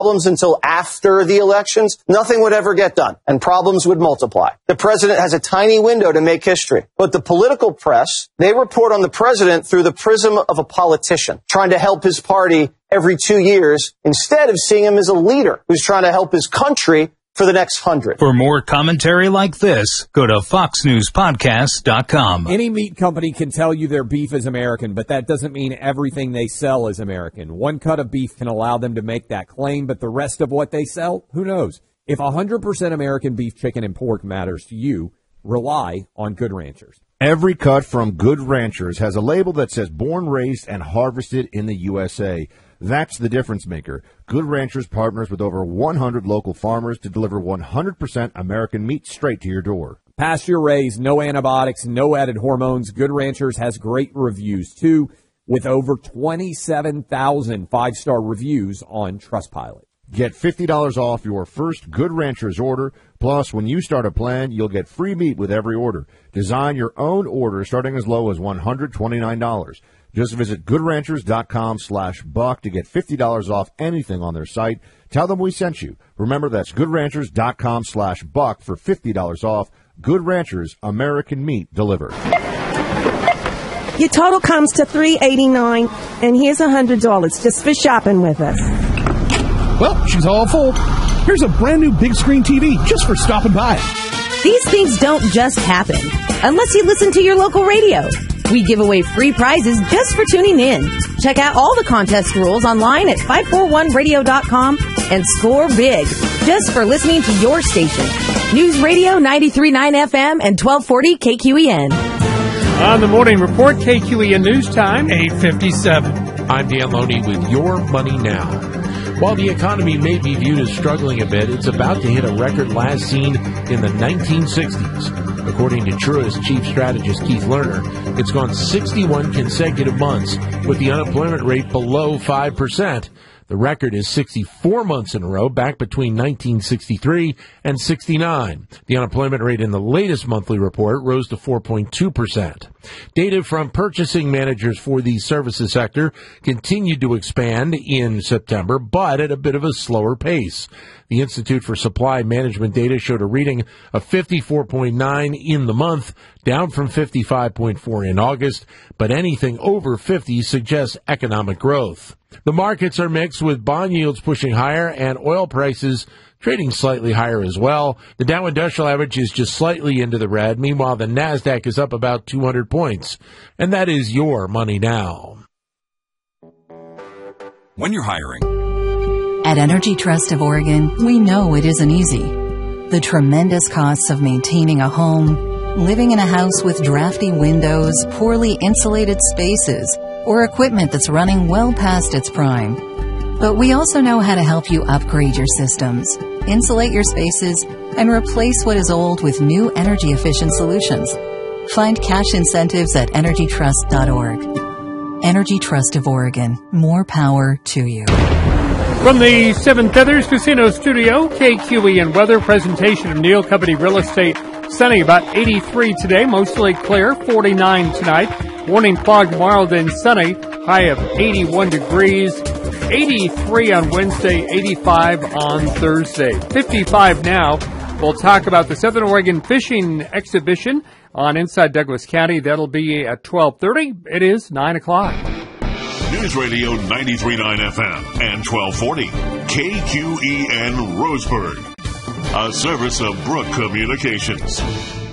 problems until after the elections, nothing would ever get done, and problems would multiply. The president has a tiny window to make history, but the political press, they report on the president through the prism of a politician, trying to help his party every 2 years, instead of seeing him as a leader who's trying to help his country for the next 100. For more commentary like this, go to foxnewspodcast.com. Any meat company can tell you their beef is American, but that doesn't mean everything they sell is American. One cut of beef can allow them to make that claim, but the rest of what they sell, who knows? If 100% American beef, chicken, and pork matters to you, rely on Good Ranchers. Every cut from Good Ranchers has a label that says born, raised, and harvested in the USA. That's the difference maker. Good Ranchers partners with over 100 local farmers to deliver 100% American meat straight to your door. Pasture raised, no antibiotics, no added hormones. Good Ranchers has great reviews, too, with over 27,000 five-star reviews on Trustpilot. Get $50 off your first Good Ranchers order. Plus, when you start a plan, you'll get free meat with every order. Design your own order starting as low as $129. Just visit goodranchers.com/buck to get $50 off anything on their site. Tell them we sent you. Remember, that's goodranchers.com/buck for $50 off. Good Ranchers, American meat delivered. Your total comes to $389, and here's $100 just for shopping with us. Well, she's all full. Here's a brand new big screen TV just for stopping by. These things don't just happen unless you listen to your local radio. We give away free prizes just for tuning in. Check out all the contest rules online at 541radio.com and score big just for listening to your station. News Radio 93.9 FM and 1240 KQEN. On the morning report, KQEN News Time, 8:57. I'm Dan Loney with Your Money Now. While the economy may be viewed as struggling a bit, it's about to hit a record last seen in the 1960s. According to Truist chief strategist Keith Lerner, it's gone 61 consecutive months with the unemployment rate below 5%. The record is 64 months in a row back between 1963 and 69. The unemployment rate in the latest monthly report rose to 4.2%. Data from purchasing managers for the services sector continued to expand in September, but at a bit of a slower pace. The Institute for Supply Management data showed a reading of 54.9 in the month, down from 55.4 in August, but anything over 50 suggests economic growth. The markets are mixed, with bond yields pushing higher and oil prices trading slightly higher as well. The Dow Industrial Average is just slightly into the red. Meanwhile, the NASDAQ is up about 200 points. And that is Your Money Now. When you're hiring. At Energy Trust of Oregon, we know it isn't easy. The tremendous costs of maintaining a home, living in a house with drafty windows, poorly insulated spaces, or equipment that's running well past its prime. But we also know how to help you upgrade your systems, insulate your spaces, and replace what is old with new energy-efficient solutions. Find cash incentives at EnergyTrust.org. Energy Trust of Oregon. More power to you. From the Seven Feathers Casino Studio, KQEN weather presentation of Neal Company Real Estate. Sunny, about 83 today, mostly clear, 49 tonight. Morning fog tomorrow, then sunny, high of 81 degrees. 83 on Wednesday, 85 on Thursday. 55 now. We'll talk about the Southern Oregon Fishing Exhibition on Inside Douglas County. That'll be at 12:30. It is 9 o'clock. News Radio 93.9 FM and 1240 KQEN Roseburg. A service of Brook Communications.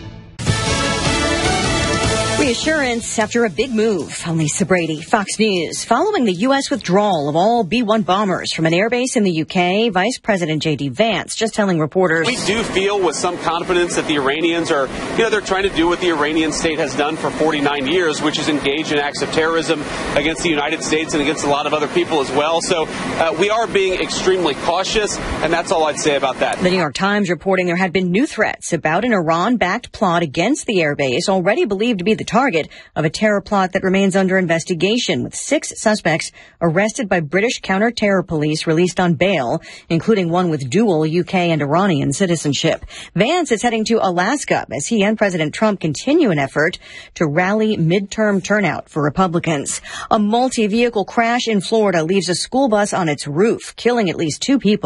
Reassurance after a big move. I'm Lisa Brady, Fox News. Following the U.S. withdrawal of all B-1 bombers from an airbase in the U.K., Vice President J.D. Vance just telling reporters... We do feel with some confidence that the Iranians are, they're trying to do what the Iranian state has done for 49 years, which is engage in acts of terrorism against the United States and against a lot of other people as well. So we are being extremely cautious, and that's all I'd say about that. The New York Times reporting there had been new threats about an Iran-backed plot against the airbase, already believed to be the target target of a terror plot that remains under investigation, with 6 suspects arrested by British counter-terror police released on bail, including one with dual UK and Iranian citizenship. Vance is heading to Alaska as he and President Trump continue an effort to rally midterm turnout for Republicans. A multi-vehicle crash in Florida leaves a school bus on its roof, killing at least 2 people.